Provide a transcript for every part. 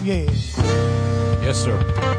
yeah. Yes, sir.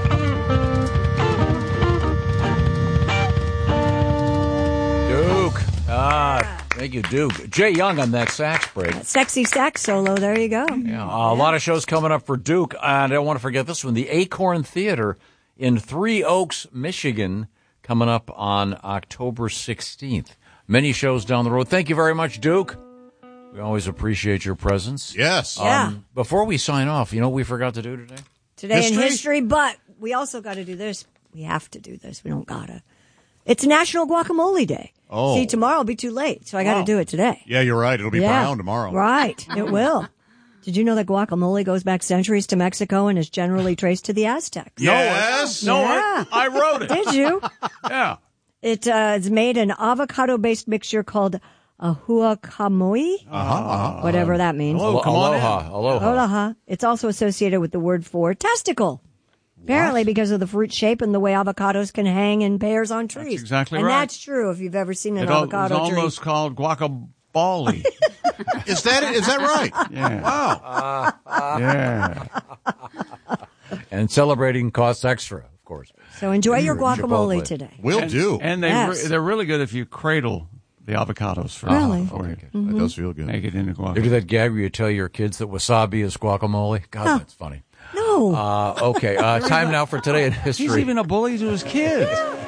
Duke. Thank you, Duke. Jay Young on that sax break. Sexy sax solo. There you go. Yeah, a lot of shows coming up for Duke. And I don't want to forget this one, the Acorn Theater in Three Oaks, Michigan, coming up on October 16th. Many shows down the road. Thank you very much, Duke. We always appreciate your presence. Yes. Yeah. Before we sign off, you know what we forgot to do today? Today in history, but we also got to do this. We have to do this. We don't gotta. It's National Guacamole Day. Oh. See, tomorrow will be too late, so I got to do it today. Yeah, you're right. It'll be brown tomorrow. Right. It will. Did you know that guacamole goes back centuries to Mexico and is generally traced to the Aztecs? Yes. No, Yeah. I wrote it. Did you? Yeah. It's made an avocado-based mixture called a huacamoy, whatever that means. Hello, come on in. Aloha. It's also associated with the word for testicle. Apparently because of the fruit shape and the way avocados can hang in pairs on trees. That's exactly and right. that's true if you've ever seen an It was avocado tree. almost called guacamole. Is that right? Yeah. Wow. Yeah. And celebrating costs extra, of course. So enjoy your guacamole Chipotle. today. Will do. And they're really good if you cradle the avocados for Really? for you. That does feel good. Make it into You do guacamole. that gag where you tell your kids that wasabi is guacamole? God, that's funny. No. Okay, time now for Today in History. He's even a bully to his kids.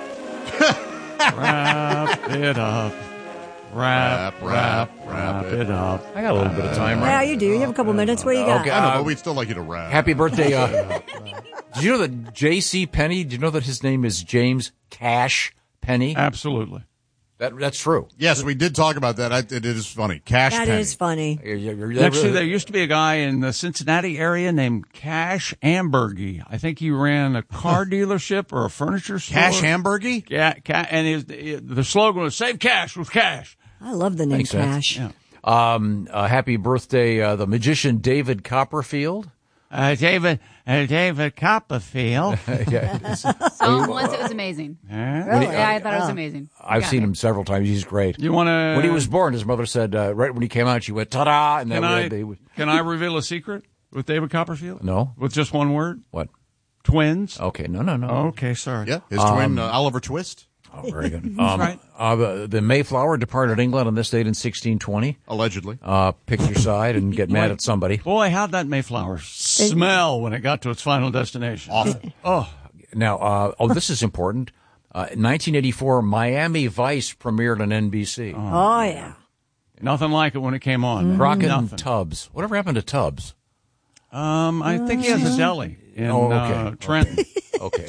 Wrap it up. Wrap it up. I got a little bit of time, yeah, right? you do. You have a couple minutes. What do you got? Okay. I know, but we'd still like you to wrap. Happy birthday. Did you know that J.C. Penney, did you know that his name is James Cash Penney? Absolutely. That's true. Yes, we did talk about that. It is funny. Cash That Penny. is funny. Actually, there used to be a guy in the Cincinnati area named Cash Ambergy. I think he ran a car dealership or a furniture store. Cash Hamburgy? Yeah, and the slogan was "Save cash with cash." I love the name Makes sense. Cash. Yeah. Happy birthday, the magician David Copperfield. David Copperfield. Yeah, Saw him once. It was amazing. Yeah, I thought it was amazing. I've seen him several times. He's great. You want to? When he was born, his mother said, right when he came out, she went, ta-da! And Can I reveal a secret with David Copperfield? No. With just one word? What? Twins. Okay, no. Okay, sorry. Yeah, his twin Oliver Twist. Oh, very good. right. The Mayflower departed England on this date in 1620. Allegedly. Pick your side and get mad at somebody. Boy, how'd that Mayflower smell when it got to its final destination? Awful. Oh, Now, this is important. 1984, Miami Vice premiered on NBC. Oh, yeah. nothing like it when it came on. Crockett Nothing. and Tubbs. Whatever happened to Tubbs? I think he has a deli in Trenton. Okay.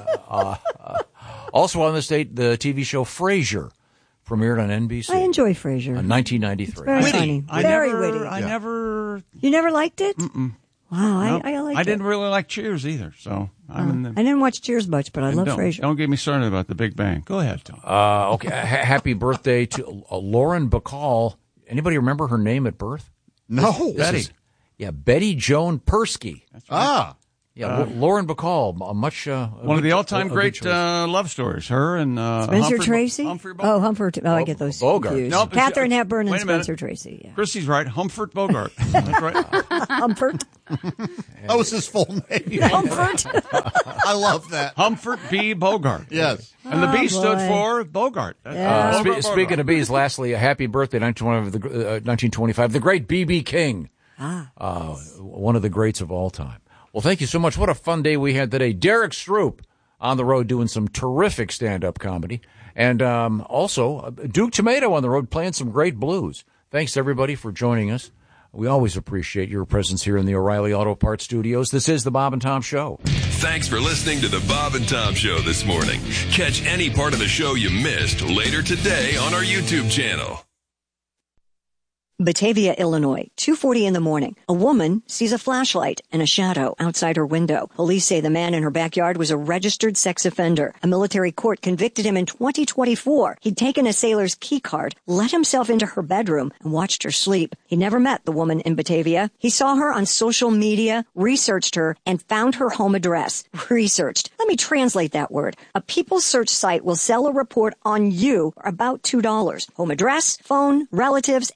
Also on this date, the TV show Frasier premiered on NBC. I enjoy Frasier. In 1993. Very funny. Very witty. You never liked it? Wow, I liked it. I didn't really like Cheers either, so I'm in the... I didn't watch Cheers much, but I love Frasier. Don't get me started about the Big Bang. Go ahead, Tom. Okay. Happy birthday to Lauren Bacall. Anybody remember her name at birth? No. Betty. Betty Joan Persky. Ah. Lauren Bacall, much one of the all-time great love stories. Her and Spencer Tracy. Humphrey Bogart. Humphrey. I get those Bogart. confused. No, but Catherine Hepburn and wait a minute. Spencer Tracy. Yeah. Christy's right. Humphrey Bogart. That's right. Humphrey. That was his full name. Humphrey. I love that. Humphrey B. Bogart. Yes. And the B stood boy. for Bogart. Speaking of B's, lastly, a happy birthday, 1925, the great B.B. King. One of the greats of all time. Well, thank you so much. What a fun day we had today. Derek Stroop on the road doing some terrific stand-up comedy. And also, Duke Tomato on the road playing some great blues. Thanks to everybody for joining us. We always appreciate your presence here in the O'Reilly Auto Parts Studios. This is the Bob and Tom Show. Thanks for listening to the Bob and Tom Show this morning. Catch any part of the show you missed later today on our YouTube channel. Batavia, Illinois, 2:40 in the morning. A woman sees a flashlight and a shadow outside her window. Police say the man in her backyard was a registered sex offender. A military court convicted him in 2024. He'd taken a sailor's key card, let himself into her bedroom, and watched her sleep. He never met the woman in Batavia. He saw her on social media, researched her, and found her home address. Researched. Let me translate that word. A People search site will sell a report on you for about $2. Home address, phone, relatives, everywhere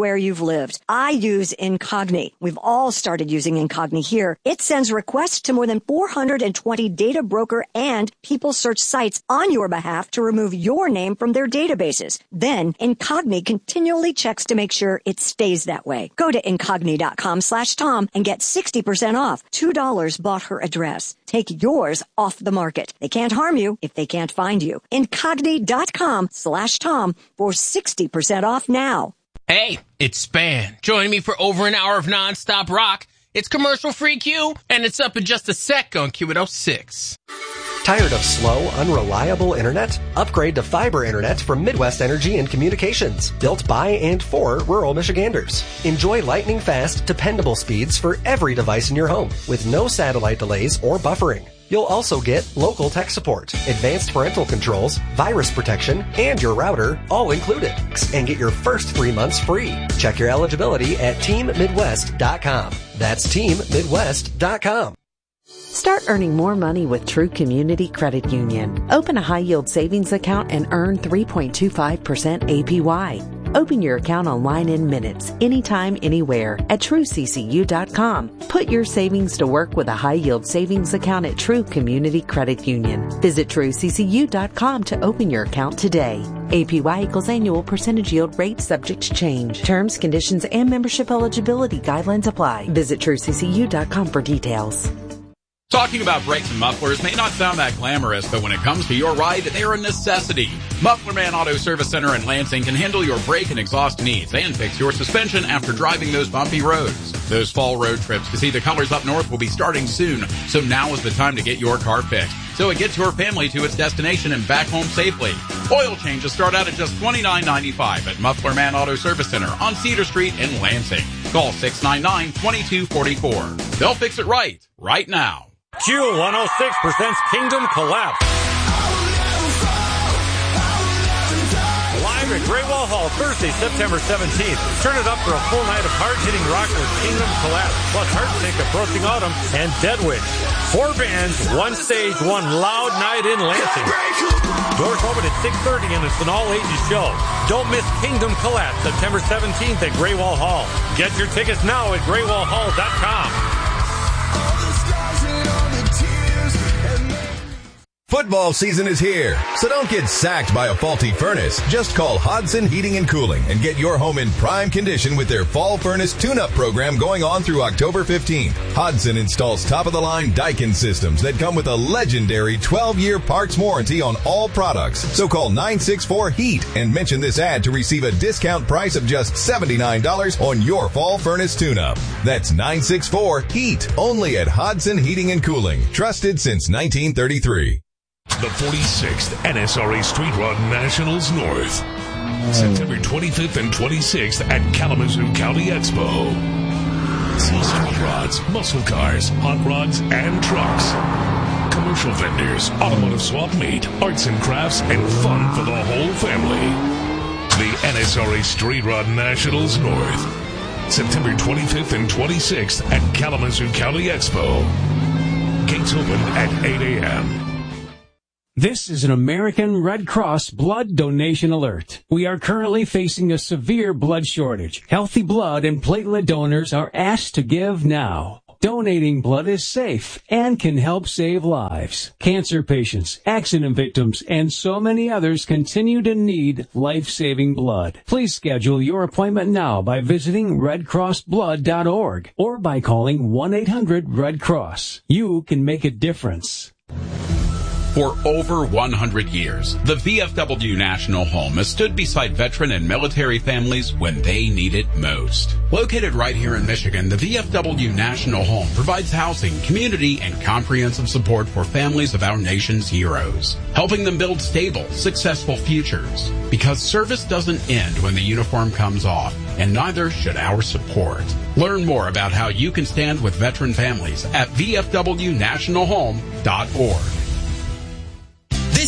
anywhere you've lived. I use Incogni. We've all started using Incogni here. It sends requests to more than 420 data broker and people search sites on your behalf to remove your name from their databases. Then Incogni continually checks to make sure it stays that way. Go to Incogni.com/Tom and get 60% off. $2 bought her address. Take yours off the market. They can't harm you if they can't find you. Incogni.com/Tom for 60% off now. Hey, it's Span. Join me for over an hour of nonstop rock. It's commercial-free Q, and it's up in just a sec on Q106. Tired of slow, unreliable internet? Upgrade to fiber internet from Midwest Energy and Communications, built by and for rural Michiganders. Enjoy lightning-fast, dependable speeds for every device in your home, with no satellite delays or buffering. You'll also get local tech support, advanced parental controls, virus protection, and your router all included. And get your first 3 months free. Check your eligibility at teammidwest.com. That's teammidwest.com. Start earning more money with True Community Credit Union. Open a high-yield savings account and earn 3.25% APY. Open your account online in minutes, anytime, anywhere at TrueCCU.com. Put your savings to work with a high-yield savings account at True Community Credit Union. Visit TrueCCU.com to open your account today. APY equals annual percentage yield rate subject to change. Terms, conditions, and membership eligibility guidelines apply. Visit TrueCCU.com for details. Talking about brakes and mufflers may not sound that glamorous, but when it comes to your ride, they're a necessity. Muffler Man Auto Service Center in Lansing can handle your brake and exhaust needs and fix your suspension after driving those bumpy roads. Those fall road trips to see the colors up north will be starting soon, so now is the time to get your car fixed, so it gets your family to its destination and back home safely. Oil changes start out at just $29.95 at Muffler Man Auto Service Center on Cedar Street in Lansing. Call 699-2244. They'll fix it right now. Q106 presents Kingdom Collapse. Live at Great Wall Hall, Thursday, September 17th. Turn it up for a full night of hard-hitting rock with Kingdom Collapse, plus Heartsick, Approaching Autumn, and Deadwish. 4 bands, 1 stage, 1 loud night in Lansing. Doors open at 6:30 and it's an all-ages show. Don't miss Kingdom Collapse, September 17th at Great Wall Hall. Get your tickets now at greatwallhall.com. Football season is here, so don't get sacked by a faulty furnace. Just call Hodson Heating and Cooling and get your home in prime condition with their fall furnace tune-up program going on through October 15th. Hodson installs top-of-the-line Daikin systems that come with a legendary 12-year parts warranty on all products. So call 964-HEAT and mention this ad to receive a discount price of just $79 on your fall furnace tune-up. That's 964-HEAT, only at Hodson Heating and Cooling. Trusted since 1933. The 46th NSRA Street Rod Nationals North. September 25th and 26th at Kalamazoo County Expo. See street rods, muscle cars, hot rods, and trucks. Commercial vendors, automotive swap meet, arts and crafts, and fun for the whole family. The NSRA Street Rod Nationals North. September 25th and 26th at Kalamazoo County Expo. Gates open at 8 a.m. This is an American Red Cross blood donation alert. We are currently facing a severe blood shortage. Healthy blood and platelet donors are asked to give now. Donating blood is safe and can help save lives. Cancer patients, accident victims, and so many others continue to need life-saving blood. Please schedule your appointment now by visiting redcrossblood.org or by calling 1-800-RED-CROSS. You can make a difference. For over 100 years, the VFW National Home has stood beside veteran and military families when they need it most. Located right here in Michigan, the VFW National Home provides housing, community, and comprehensive support for families of our nation's heroes, helping them build stable, successful futures. Because service doesn't end when the uniform comes off, and neither should our support. Learn more about how you can stand with veteran families at VFWNationalHome.org. This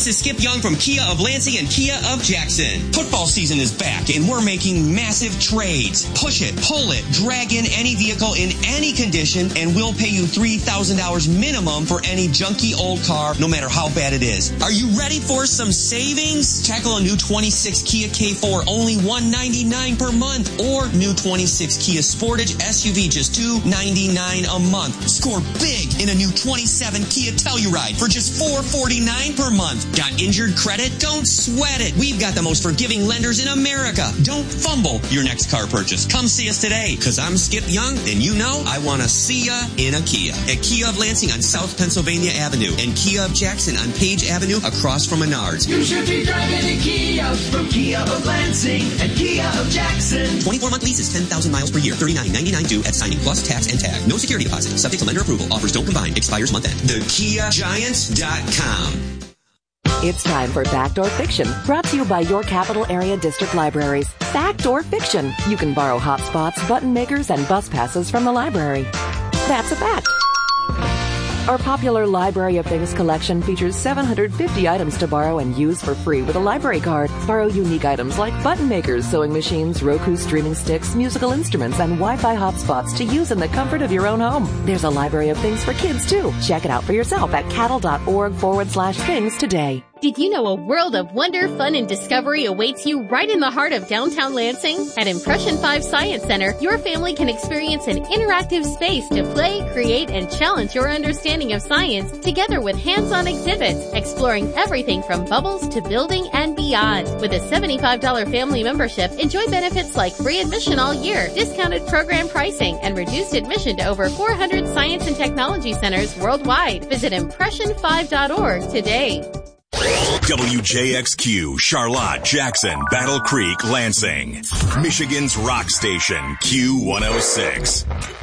This is Skip Young from Kia of Lansing and Kia of Jackson. Football season is back and we're making massive trades. Push it, pull it, drag in any vehicle in any condition and we'll pay you $3,000 minimum for any junky old car, no matter how bad it is. Are you ready for some savings? Tackle a new 26 Kia K4, only $199 per month, or new 26 Kia Sportage SUV, just $299 a month. Score big in a new 27 Kia Telluride for just $449 per month. Got injured credit? Don't sweat it. We've got the most forgiving lenders in America. Don't fumble your next car purchase. Come see us today, because I'm Skip Young, and you know I want to see ya in a Kia. At Kia of Lansing on South Pennsylvania Avenue and Kia of Jackson on Page Avenue across from Menards. You should be driving a Kia from Kia of Lansing and Kia of Jackson. 24-month lease is 10,000 miles per year. $39.99 due at signing plus tax and tag. No security deposit. Subject to lender approval. Offers don't combine. Expires month end. TheKiaGiants.com. It's time for Backdoor Fiction, brought to you by your capital area district libraries. Backdoor Fiction. You can borrow hotspots, button makers, and bus passes from the library. That's a fact. Our popular Library of Things collection features 750 items to borrow and use for free with a library card. Borrow unique items like button makers, sewing machines, Roku streaming sticks, musical instruments, and Wi-Fi hotspots to use in the comfort of your own home. There's a Library of Things for kids, too. Check it out for yourself at cattle.org/things today. Did you know a world of wonder, fun, and discovery awaits you right in the heart of downtown Lansing? At Impression 5 Science Center, your family can experience an interactive space to play, create, and challenge your understanding of science together with hands-on exhibits, exploring everything from bubbles to building and beyond. With a $75 family membership, enjoy benefits like free admission all year, discounted program pricing, and reduced admission to over 400 science and technology centers worldwide. Visit impression5.org today. WJXQ, Charlotte, Jackson, Battle Creek, Lansing. Michigan's rock station, Q106.